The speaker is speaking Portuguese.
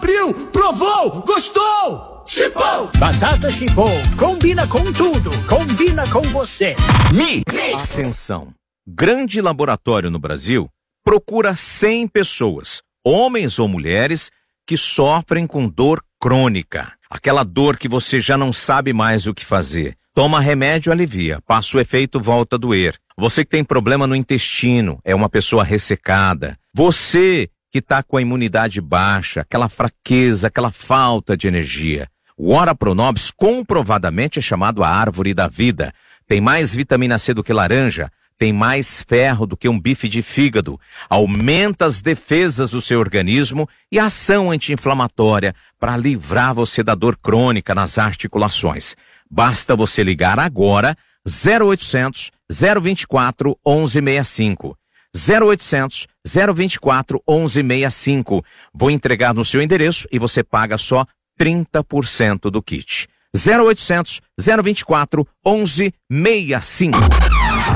abriu, provou, gostou! Chipom! Batata Chipom, combina com tudo, combina com você. Mix! Atenção, grande laboratório no Brasil procura 100 pessoas, homens ou mulheres, que sofrem com dor crônica. Aquela dor que você já não sabe mais o que fazer. Toma remédio, alivia, passa o efeito, volta a doer. Você que tem problema no intestino, é uma pessoa ressecada. Você que está com a imunidade baixa, aquela fraqueza, aquela falta de energia. O Ora Pronobis comprovadamente é chamado a árvore da vida. Tem mais vitamina C do que laranja, tem mais ferro do que um bife de fígado, aumenta as defesas do seu organismo e a ação anti-inflamatória para livrar você da dor crônica nas articulações. Basta você ligar agora 0800 024 1165. 0800 024 1165. Vou entregar no seu endereço e você paga só 30% do kit. 0800 024 1165.